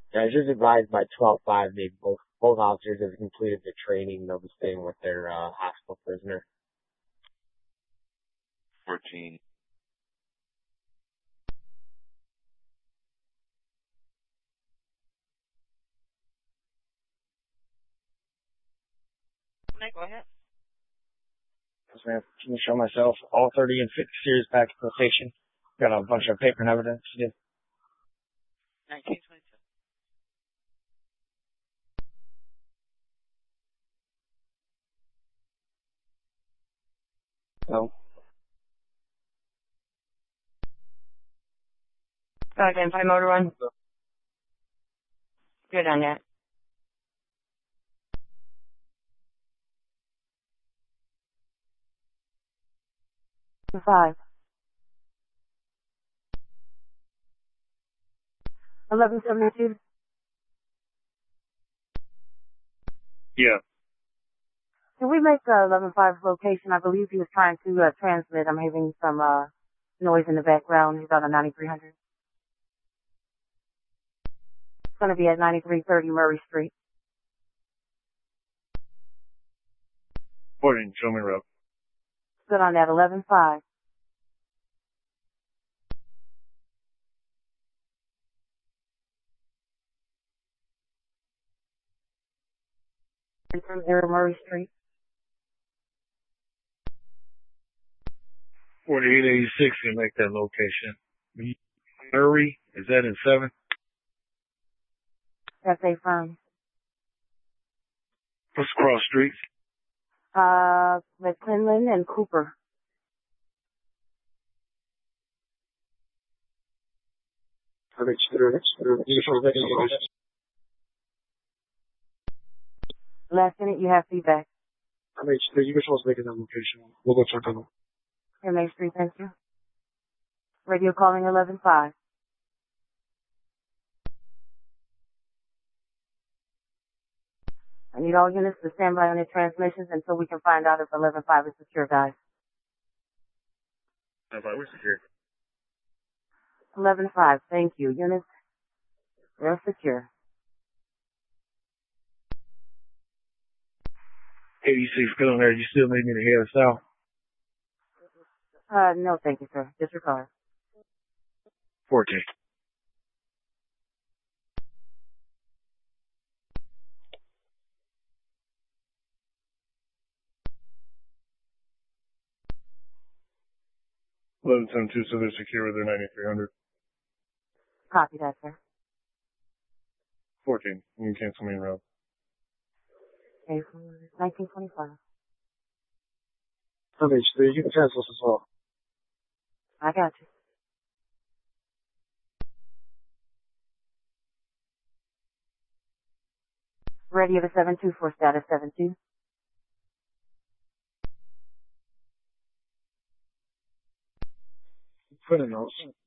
Yeah, I was just advised by 12-5 they both officers have completed the training. They'll be staying with their hospital prisoner. 14. Go ahead. Yes, ma'am. Can you show myself all 30 and 50 series back to location? Got a bunch of paper and evidence to do. 1922. No. Identify motor run. Good on that. 5. 1172. Yeah. Can we make 11.5 location? I believe he was trying to transmit. I'm having some noise in the background. He's on a 9300. It's going to be at 9330 Murray Street. 14, show me road. Good on that. 11.5. From 0 Murray Street. 4886 can make that location. Murray, is that in 7? That's a firm. What's cross streets? McClellan and Cooper. Last minute, you have feedback. MH3, you can show us making that location. We'll go check on it. MH3, thank you. Radio calling 11.5. I need all units to stand by on their transmissions until we can find out if 11.5 is secure, guys. 11.5, we're secure. 11.5, thank you. Units, they're secure. 86, good on there. You still need me to head south? No, thank you, sir. Disregard. 14. Eleven 72, so they're secure with their 9300. Copy that, sir. 14, you can cancel me route. Okay, 1925. MH3, you can cancel us as well. I got you. Radio to 72 for status 72. Put a note.